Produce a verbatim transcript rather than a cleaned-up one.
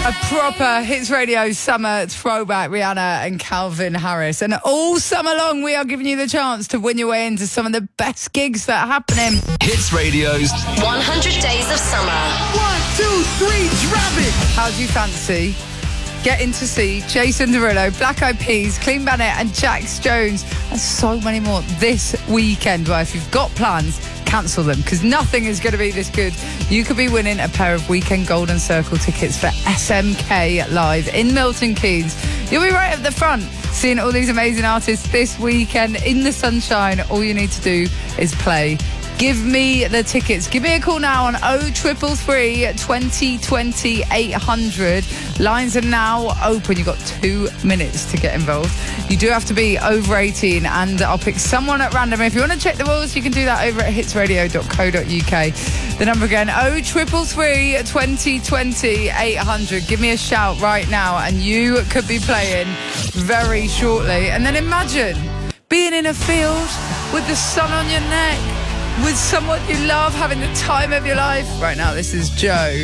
A proper Hits Radio summer throwback, Rihanna and Calvin Harris. And all summer long, we are giving you the chance to win your way into some of the best gigs that are happening. Hits Radio's one hundred Days of Summer. One, two, three, drop it! How do you fancy getting to see Jason Derulo, Black Eyed Peas, Clean Bandit and Jax Jones and so many more this weekend? Well, if you've got plans, cancel them, because nothing is going to be this good. You could be winning a pair of weekend Golden Circle tickets for S M K Live in Milton Keynes. You'll be right at the front seeing all these amazing artists this weekend in the sunshine. All you need to do is play. Give me the tickets. Give me a call now on oh three three three, twenty twenty, eight hundred. Lines are now open. You've got two minutes to get involved. You do have to be over eighteen, and I'll pick someone at random. If you want to check the rules, you can do that over at hits radio dot co dot uk. The number again, oh three three three, twenty twenty, eight hundred. Give me a shout right now, and you could be playing very shortly. And then imagine being in a field with the sun on your neck, with someone you love, having the time of your life. Right now, this is Joe.